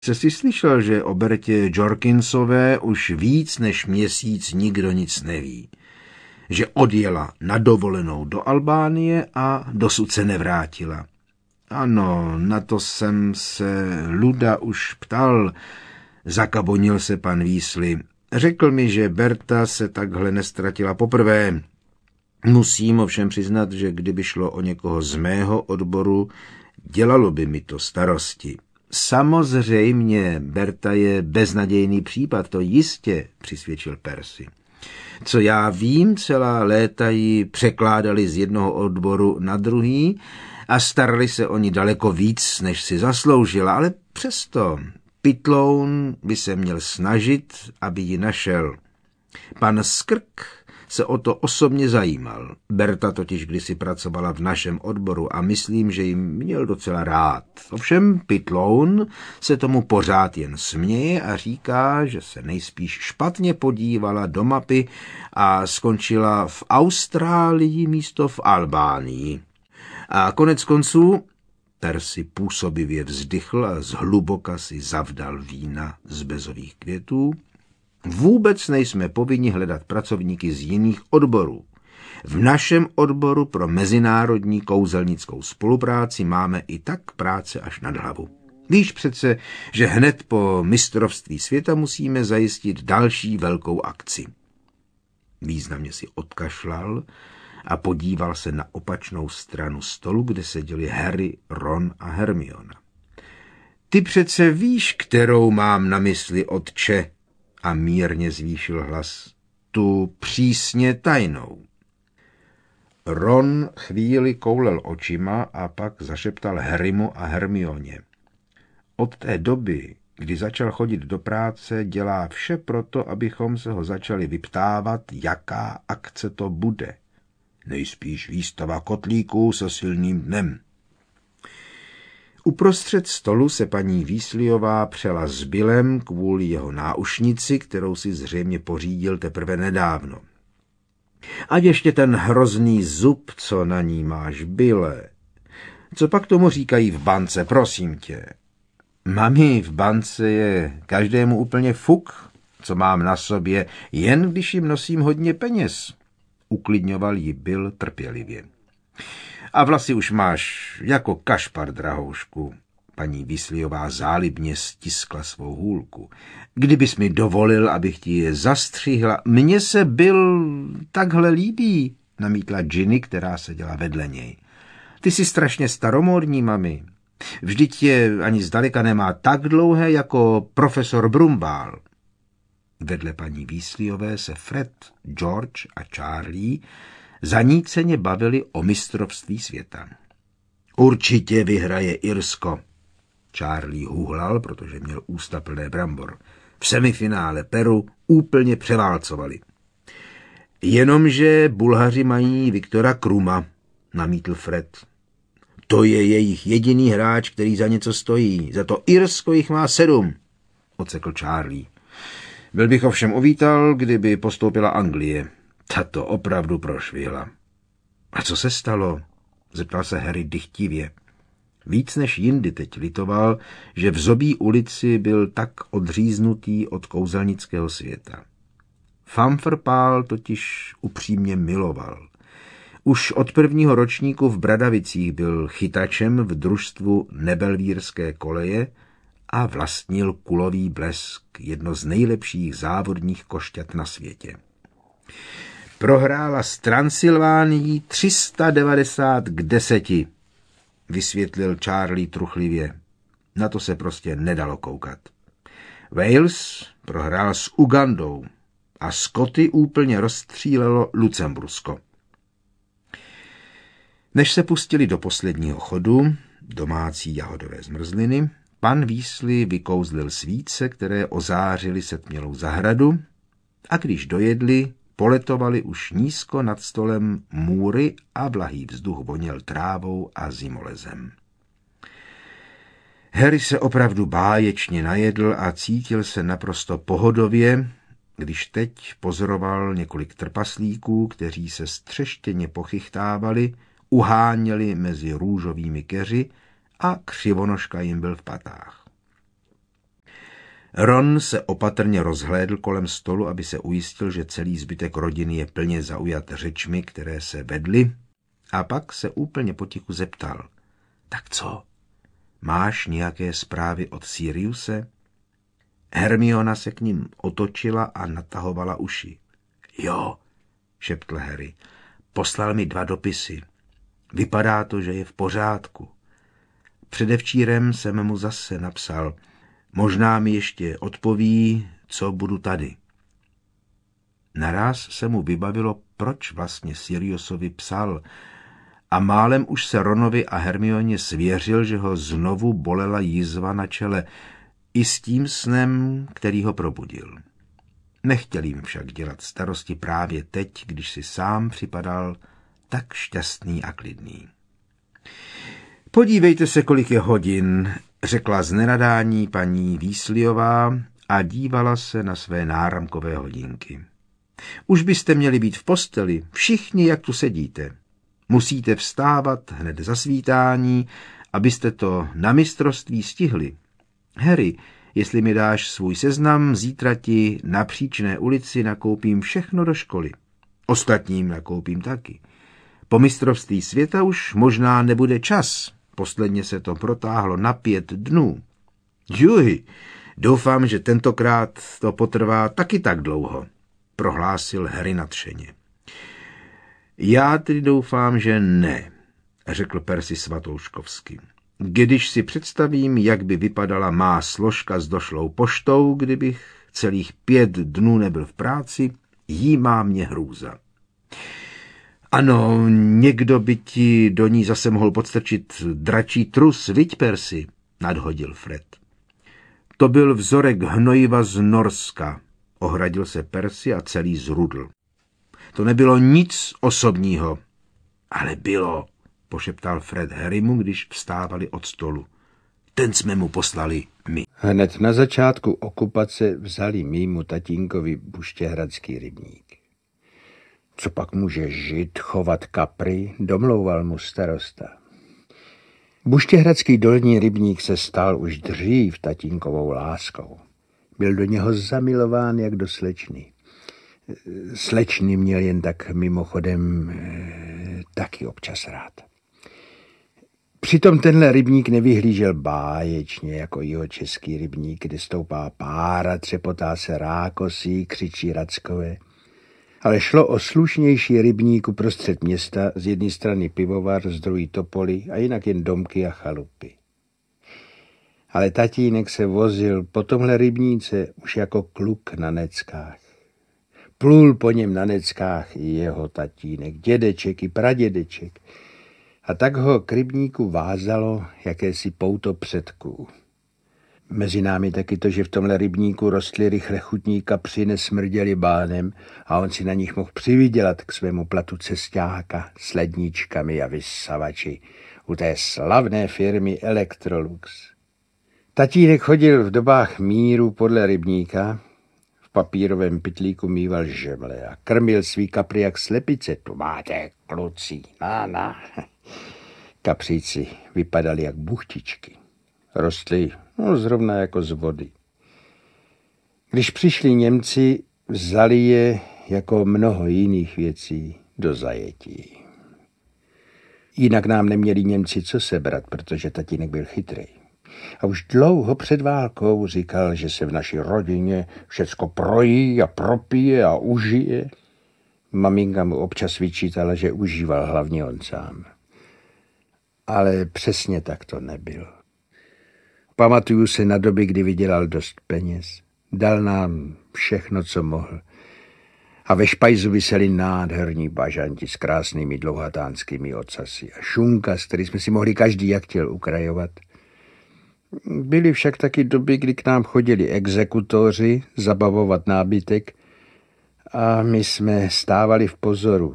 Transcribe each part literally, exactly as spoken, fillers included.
Se jsi slyšel, že o Bertě Jorkinsové už víc než měsíc nikdo nic neví. Že odjela na dovolenou do Albánie a dosud se nevrátila. Ano, na to jsem se Luda už ptal, zakabonil se pan Weasley. Řekl mi, že Berta se takhle nestratila poprvé. Musím ovšem přiznat, že kdyby šlo o někoho z mého odboru, dělalo by mi to starosti. Samozřejmě, Berta je beznadějný případ, to jistě, přisvědčil Percy. Co já vím, celá léta ji překládali z jednoho odboru na druhý a starali se o ní daleko víc, než si zasloužila, ale přesto Pitloun by se měl snažit, aby ji našel. Pan Skrk se o to osobně zajímal. Berta totiž kdysi pracovala v našem odboru a myslím, že jim měl docela rád. Ovšem Pitloun se tomu pořád jen směje a říká, že se nejspíš špatně podívala do mapy a skončila v Austrálii místo v Albánii. A konec konců Percy působivě vzdychl a zhluboka si zavdal vína z bezových květů. Vůbec nejsme povinni hledat pracovníky z jiných odborů. V našem odboru pro mezinárodní kouzelnickou spolupráci máme i tak práce až nad hlavu. Víš přece, že hned po mistrovství světa musíme zajistit další velkou akci. Významně si odkašlal a podíval se na opačnou stranu stolu, kde seděli Harry, Ron a Hermiona. Ty přece víš, kterou mám na mysli, otče, a mírně zvýšil hlas, tu přísně tajnou. Ron chvíli koulel očima a pak zašeptal Harrymu a Hermioně. Od té doby, kdy začal chodit do práce, dělá vše proto, abychom se ho začali vyptávat, jaká akce to bude. Nejspíš výstava kotlíků se silným dnem. Uprostřed stolu se paní Weasleyová přela s Billem kvůli jeho náušnici, kterou si zřejmě pořídil teprve nedávno. Ať ještě ten hrozný zub, co na ní máš, Bille. Co pak tomu říkají v bance, prosím tě? Mami, v bance je každému úplně fuk, co mám na sobě, jen když jim nosím hodně peněz. Uklidňoval ji Bill trpělivě. A vlasy už máš jako kašpar, drahoušku. Paní Weasleyová zálibně stiskla svou hůlku. Kdybys mi dovolil, abych ti je zastřihla. Mně se Bill takhle líbí, namítla Ginny, která seděla vedle něj. Ty jsi strašně staromódní, mami. Vždyť je ani zdaleka nemá tak dlouhé jako profesor Brumbál. Vedle paní Weasleyové se Fred, George a Charlie zaníceně bavili o mistrovství světa. Určitě vyhraje Irsko. Charlie huhlal, protože měl ústa plné brambor. V semifinále Peru úplně převálcovali. Jenomže Bulhaři mají Viktora Kruma, namítl Fred. To je jejich jediný hráč, který za něco stojí. Za to Irsko jich má sedm, odsekl Charlie. Byl bych ovšem uvítal, kdyby postoupila Anglie. Tato opravdu prošvihla. A co se stalo? Zeptal se Harry dychtivě. Víc než jindy teď litoval, že v Zobí ulici byl tak odříznutý od kouzelnického světa. Fumfrpál totiž upřímně miloval. Už od prvního ročníku v Bradavicích byl chytačem v družstvu Nebelvírské koleje a vlastnil kulový blesk, jedno z nejlepších závodních košťat na světě. Prohrála s Transylvánií tři sta devadesát k deseti, vysvětlil Charlie truchlivě. Na to se prostě nedalo koukat. Wales prohrál s Ugandou a Skoty úplně rozstřílelo Lucembursko. Než se pustili do posledního chodu, domácí jahodové zmrzliny, pan Weasley vykouzlil svíce, které ozářily setmělou zahradu, a když dojedli, poletovali už nízko nad stolem můry a blahý vzduch voněl trávou a zimolezem. Harry se opravdu báječně najedl a cítil se naprosto pohodově, když teď pozoroval několik trpaslíků, kteří se střeštěně pochychtávali, uháněli mezi růžovými keři a křivonožka jim byl v patách. Ron se opatrně rozhlédl kolem stolu, aby se ujistil, že celý zbytek rodiny je plně zaujat řečmi, které se vedly, a pak se úplně potichu zeptal. Tak co? Máš nějaké zprávy od Siriuse? Hermiona se k ním otočila a natahovala uši. Jo, šeptl Harry. Poslal mi dva dopisy. Vypadá to, že je v pořádku. Předevčírem jsem mu zase napsal. Možná mi ještě odpoví, co budu tady. Naráz se mu vybavilo, proč vlastně Siriusovi psal, a málem už se Ronovi a Hermioně svěřil, že ho znovu bolela jizva na čele, i s tím snem, který ho probudil. Nechtěl jim však dělat starosti právě teď, když si sám připadal tak šťastný a klidný. Podívejte se, kolik je hodin, řekla z nenadání paní Weasleyová a dívala se na své náramkové hodinky. Už byste měli být v posteli, všichni, jak tu sedíte. Musíte vstávat hned za svítání, abyste to na mistrovství stihli. Harry, jestli mi dáš svůj seznam, zítra ti na Příčné ulici nakoupím všechno do školy. Ostatním nakoupím taky. Po mistrovství světa už možná nebude čas. Posledně se to protáhlo na pět dnů. Juhy, doufám, že tentokrát to potrvá taky tak dlouho, prohlásil Harry nadšeně. Já tedy doufám, že ne, řekl Percy svatouškovsky. Když si představím, jak by vypadala má složka s došlou poštou, kdybych celých pět dnů nebyl v práci, jí má mě hrůza. Ano, někdo by ti do ní zase mohl podstrčit dračí trus, viď, Percy, nadhodil Fred. To byl vzorek hnojiva z Norska, ohradil se Percy a celý zrudl. To nebylo nic osobního, ale bylo, pošeptal Fred Harrymu, když vstávali od stolu. Ten jsme mu poslali my. Hned na začátku okupace vzali mýmu tatínkovi buštěhradský rybník. Co pak může žít, chovat kapry, domlouval mu starosta. Buštěhradský dolní rybník se stal už dřív tatínkovou láskou. Byl do něho zamilován jak do slečny. Slečny měl jen tak mimochodem e, taky občas rád. Přitom tenhle rybník nevyhlížel báječně jako jeho český rybník, kde stoupá pára, třepotá se rákosí, křičí rackové. Ale šlo o slušnější rybník uprostřed města, z jedné strany pivovar, z druhé topoly a jinak jen domky a chalupy. Ale tatínek se vozil po tomhle rybníce už jako kluk na neckách. Plul po něm na neckách i jeho tatínek, dědeček i pradědeček. A tak ho k rybníku vázalo jakési pouto předků. Mezi námi taky to, že v tomhle rybníku rostly rychle chutní kapři, nesmrděli bánem a on si na nich mohl přivydělat k svému platu cestáka s ledničkami a vysavači u té slavné firmy Electrolux. Tatínek chodil v dobách míru podle rybníka, v papírovém pytlíku mýval žemle a krmil svý kapry jak slepice. Tu máte, kluci, na, na. Kapříci vypadali jak buchtičky. Rostly no, zrovna jako z vody. Když přišli Němci, vzali je jako mnoho jiných věcí do zajetí. Jinak nám neměli Němci co sebrat, protože tatínek byl chytrý. A už dlouho před válkou říkal, že se v naší rodině všecko projí a propije a užije. Maminka mu občas vyčítala, že užíval hlavně on sám. Ale přesně tak to nebylo. Pamatuju se na doby, kdy vydělal dost peněz. Dal nám všechno, co mohl. A ve špajzu viseli nádherní bažanti s krásnými dlouhatánskými ocasy a šunka, z který jsme si mohli každý jak chtěl ukrajovat. Byly však taky doby, kdy k nám chodili exekutoři zabavovat nábytek a my jsme stávali v pozoru.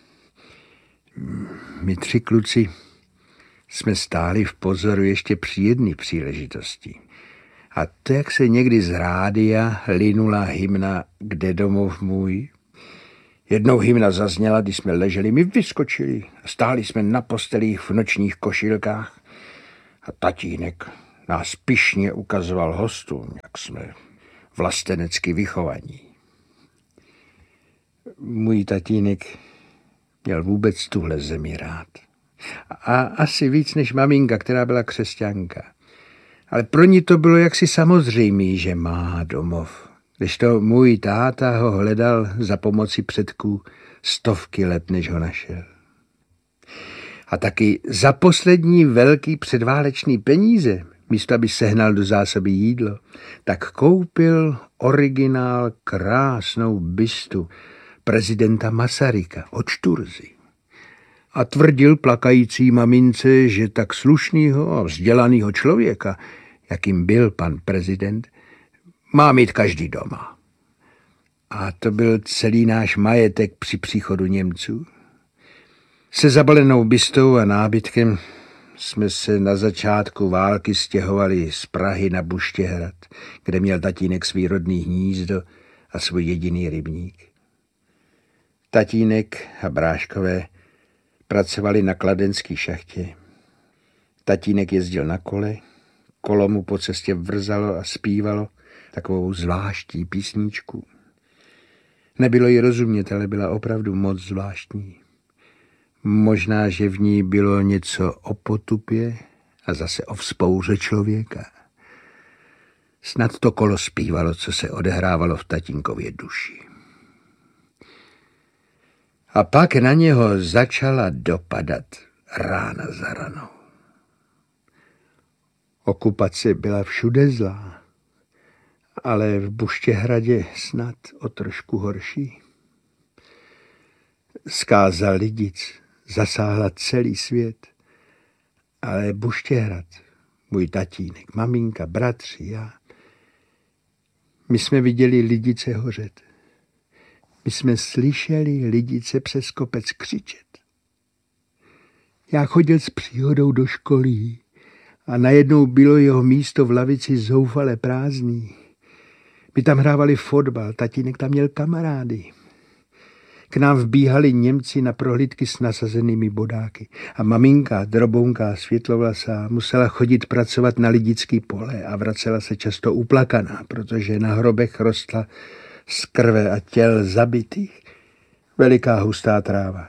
My tři kluci jsme stáli v pozoru ještě při jedné příležitosti. A to, jak se někdy z rádia linula hymna Kde domov můj. Jednou hymna zazněla, když jsme leželi, my vyskočili. Stáli jsme na postelích v nočních košilkách a tatínek Nás pyšně ukazoval hostům, jak jsme vlastenecky vychovaní. Můj tatínek měl vůbec tuhle zemi rád. A asi víc než maminka, která byla křesťanka. Ale pro ní to bylo jaksi samozřejmé, že má domov. Kdežto můj táta ho hledal za pomoci předků stovky let, než ho našel. A taky za poslední velký předválečný peníze, místo aby sehnal do zásoby jídlo, tak koupil originál krásnou bystu prezidenta Masaryka od Šturzy. A tvrdil plakající mamince, že tak slušnýho a vzdělanýho člověka, jakým byl pan prezident, má mít každý doma. A to byl celý náš majetek při příchodu Němců. Se zabalenou bystou a nábytkem jsme se na začátku války stěhovali z Prahy na Buštěhrad, kde měl tatínek svý rodný hnízdo a svůj jediný rybník. Tatínek a bráškové pracovali na kladenské šachtě. Tatínek jezdil na kole, kolo mu po cestě vrzalo a zpívalo takovou zvláštní písničku. Nebylo jí rozumět, ale byla opravdu moc zvláštní. Možná, že v ní bylo něco o potupě a zase o vzpouře člověka. Snad to kolo zpívalo, co se odehrávalo v tatínkově duši. A pak na něho začala dopadat rána za ranou. Okupace byla všude zlá, ale v Buštěhradě snad o trošku horší. Zkáza lidic zasáhla celý svět, ale Buštěhrad, můj tatínek, maminka, bratři, já, my jsme viděli lidice hořet. My jsme slyšeli lidice přes kopec křičet. Já chodil s příhodou do školy a najednou bylo jeho místo v lavici zoufale prázdný. My tam hrávali fotbal, tatínek tam měl kamarády. K nám vbíhali Němci na prohlídky s nasazenými bodáky a maminka, drobounká, světlovlasá, musela chodit pracovat na lidický pole a vracela se často uplakaná, protože na hrobech rostla z krve a těl zabitých veliká hustá tráva.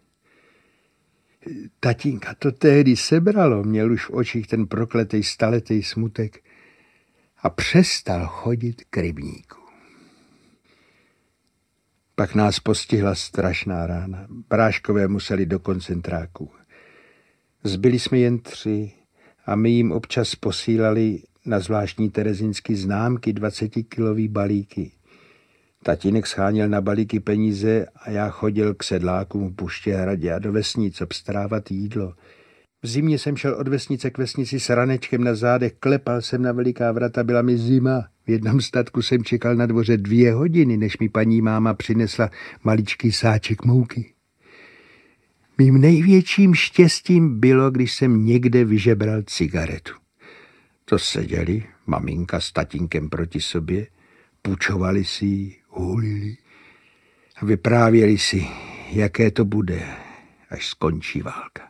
Tatínka to tehdy sebralo, měl už v očích ten prokletej staletý smutek a přestal chodit k rybníku. Pak nás postihla strašná rána. Bráškové museli do koncentráku. Zbyli jsme jen tři a my jim občas posílali na zvláštní terezinský známky dvacetikilový balíky. Tatínek scháněl na balíky peníze a já chodil k sedlákům v Buštěhradě a do vesnic obstarávat jídlo. V zimě jsem šel od vesnice k vesnici s ranečkem na zádech, klepal jsem na veliká vrata, byla mi zima. V jednom statku jsem čekal na dvoře dvě hodiny, než mi paní máma přinesla maličký sáček mouky. Mým největším štěstím bylo, když jsem někde vyžebral cigaretu. To seděli maminka s tatínkem proti sobě, půjčovali si ji, hulili a vyprávěli si, jaké to bude, až skončí válka.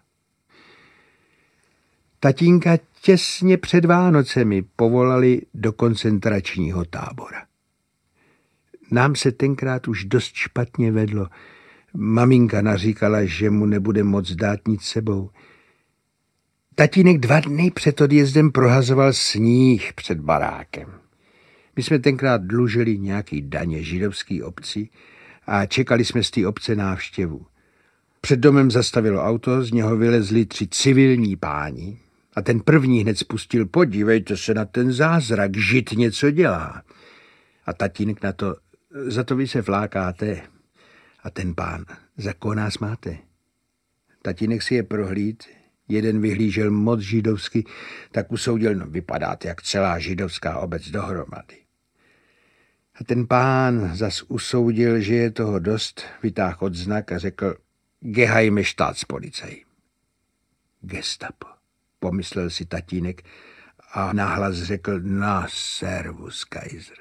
Tatínka těsně před Vánocemi povolali do koncentračního tábora. Nám se tenkrát už dost špatně vedlo. Maminka naříkala, že mu nebude moc dát nic sebou. Tatínek dva dny před odjezdem prohazoval sníh před barákem. My jsme tenkrát dlužili nějaký daně židovský obci a čekali jsme z té obce návštěvu. Před domem zastavilo auto, z něho vylezli tři civilní páni a ten první hned spustil: podívejte se na ten zázrak, žid něco dělá. A tatínek na to: za to vy se flákáte. A ten pán: za koho nás máte? Tatínek si je prohlíd, jeden vyhlížel moc židovsky, tak usoudil: no vypadáte jak celá židovská obec dohromady. A ten pán zas usoudil, že je toho dost, vytáhl odznak a řekl: Geheime Staatspolizei. Gestapo, pomyslel si tatínek a nahlas řekl: na servus, Kaiser.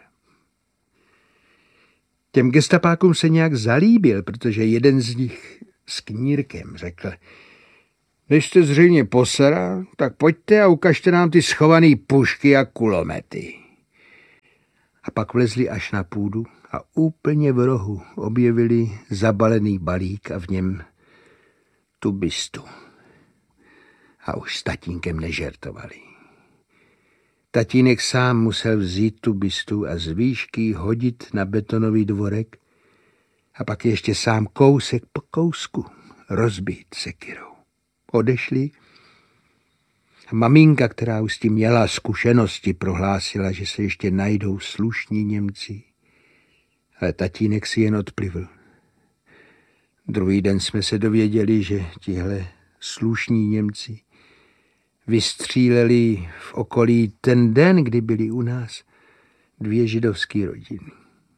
Těm gestapákům se nějak zalíbil, protože jeden z nich s knírkem řekl: Když jste zřejmě posera, tak pojďte a ukažte nám ty schované pušky a kulomety. A pak vlezli až na půdu a úplně v rohu objevili zabalený balík a v něm tu bystu. A už s tatínkem nežertovali. Tatínek sám musel vzít tu bystu a z výšky hodit na betonový dvorek a pak ještě sám kousek po kousku rozbít sekyrou. Odešli a maminka, která už s tím měla zkušenosti, prohlásila, že se ještě najdou slušní Němci. Ale tatínek si jen odplivl. Druhý den jsme se dověděli, že tihle slušní Němci vystříleli v okolí ten den, kdy byli u nás dvě židovské rodiny.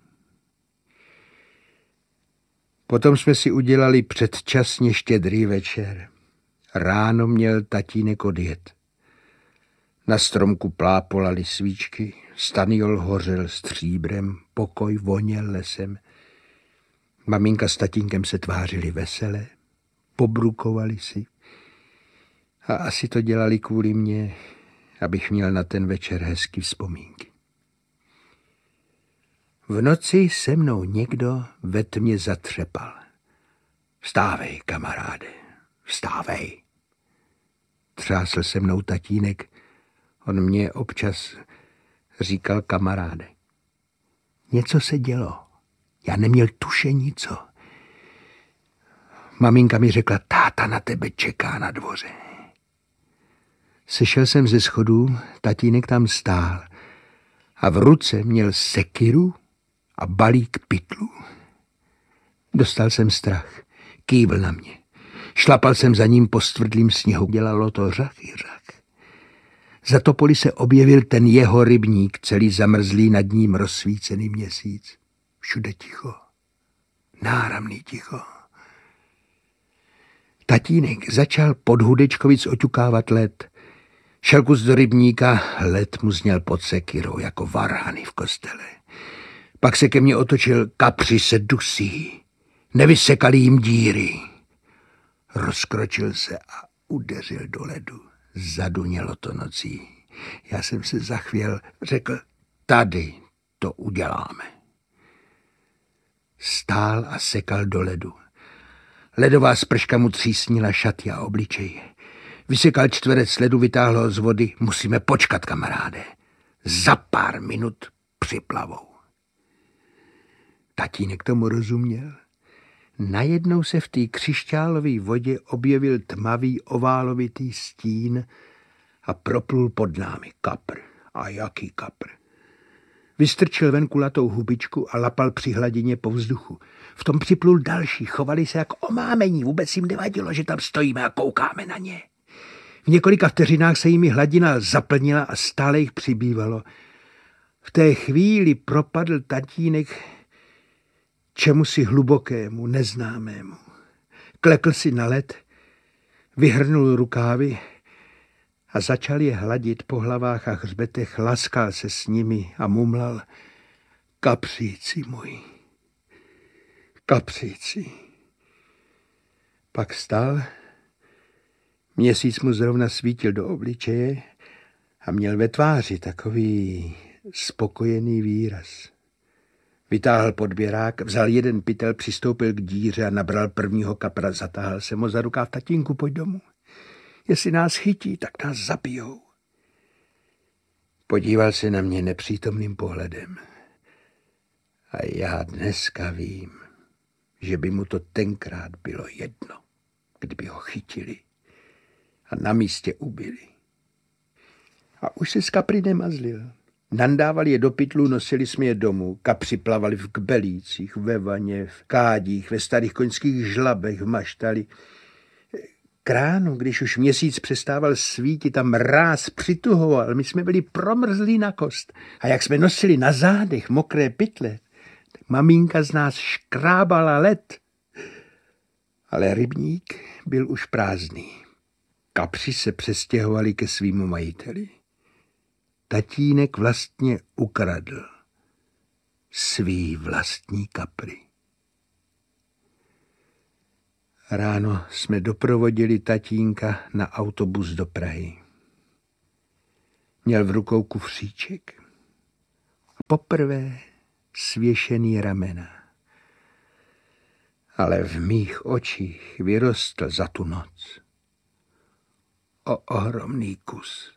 Potom jsme si udělali předčasně štědrý večer. Ráno měl tatínek odjet. Na stromku plápolaly svíčky, staniol hořel stříbrem, pokoj voněl lesem. Maminka s tatínkem se tvářili veselé, pobrukovali si. A asi to dělali kvůli mně, abych měl na ten večer hezký vzpomínky. V noci se mnou někdo ve tmě zatřepal. Vstávej, kamaráde, vstávej. Třásl se mnou tatínek, on mě občas říkal kamaráde. Něco se dělo, já neměl tušení, co. Maminka mi řekla, táta na tebe čeká na dvoře. Sešel jsem ze schodů, tatínek tam stál a v ruce měl sekyru a balík pytlů. Dostal jsem strach, kývl na mě. Šlapal jsem za ním po stvrdlým sněhu, dělalo to řach i řach. Za topoli se objevil ten jeho rybník, celý zamrzlý nad ním rozsvícený měsíc. Všude ticho, náramný ticho. Tatínek začal pod Hudečkovic oťukávat led. Šel kus do rybníka, led mu zněl pod sekyrou jako varhany v kostele. Pak se ke mně otočil, kapři se dusí, nevysekali jim díry. Rozkročil se a udeřil do ledu. Zadunělo to nocí. Já jsem se zachvěl, řekl, tady to uděláme. Stál a sekal do ledu. Ledová sprška mu třísnila šaty a obličej. Vysekal čtverec ledu, vytáhl ho z vody. Musíme počkat, kamaráde. Za pár minut připlavou. Tatínek tomu rozuměl. Najednou se v té křišťálové vodě objevil tmavý oválovitý stín a proplul pod námi kapr. A jaký kapr. Vystrčil ven kulatou hubičku a lapal při hladině po vzduchu. V tom připlul další, chovali se jak omámení, vůbec jim nevadilo, že tam stojíme a koukáme na ně. V několika vteřinách se jimi hladina zaplnila a stále jich přibývalo. V té chvíli propadl tatínek čemusi hlubokému, neznámému. Klekl si na led, vyhrnul rukávy a začal je hladit po hlavách a hřbetech, laskal se s nimi a mumlal: kapříci můj, kapříci. Pak vstal, měsíc mu zrovna svítil do obličeje a měl ve tváři takový spokojený výraz. Vytáhl podběrák, vzal jeden pytel, přistoupil k díře a nabral prvního kapra, zatáhl se mu za rukáv: tatínku, pojď domů. Jestli nás chytí, tak nás zabijou. Podíval se na mě nepřítomným pohledem. A já dneska vím, že by mu to tenkrát bylo jedno, kdyby ho chytili a na místě ubili. A už se z kapry nemazlil. Nandávali je do pytlů, nosili jsme je domů. Kapři plavali v kbelících, ve vaně, v kádích, ve starých koňských žlabech, v maštali. K ránu, když už měsíc přestával svítit a mráz přituhoval, my jsme byli promrzlí na kost. A jak jsme nosili na zádech mokré pytle, tak maminka z nás škrábala led. Ale rybník byl už prázdný. Kapři se přestěhovali ke svýmu majiteli. Tatínek vlastně ukradl svý vlastní kapry. Ráno jsme doprovodili tatínka na autobus do Prahy. Měl v rukou kufříček. Poprvé svěšený ramena. Ale v mých očích vyrostl za tu noc o ohromný kus.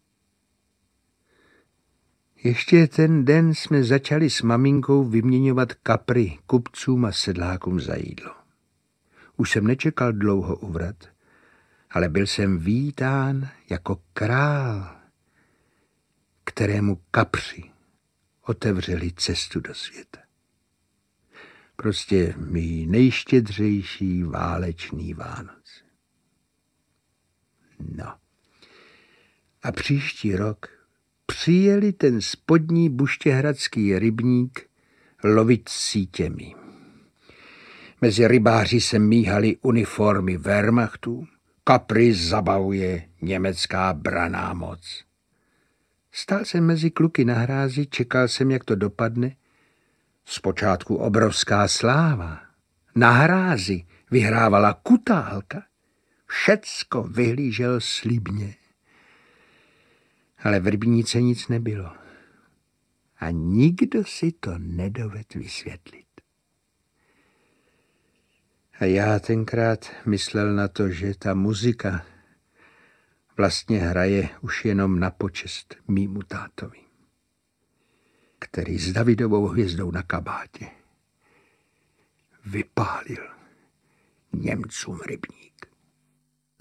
Ještě ten den jsme začali s maminkou vyměňovat kapry kupcům a sedlákům za jídlo. Už jsem nečekal dlouho uvrat, ale byl jsem vítán jako král, kterému kapři otevřeli cestu do světa. Prostě mý nejštědřejší válečný Vánoce. No. A příští rok přijeli ten spodní buštěhradský rybník lovit sítěmi. Mezi rybáři se míhaly uniformy Wehrmachtu, kapry zabavuje německá branná moc. Stál jsem mezi kluky na hrázi, čekal jsem, jak to dopadne. Zpočátku obrovská sláva. Na hrázi vyhrávala Kutálka. Všecko vyhlížel slibně. Ale v rybníce nic nebylo. A nikdo si to nedovedl vysvětlit. A já tenkrát myslel na to, že ta muzika vlastně hraje už jenom na počest mýmu tátovi, který s Davidovou hvězdou na kabátě vypálil Němcům rybník.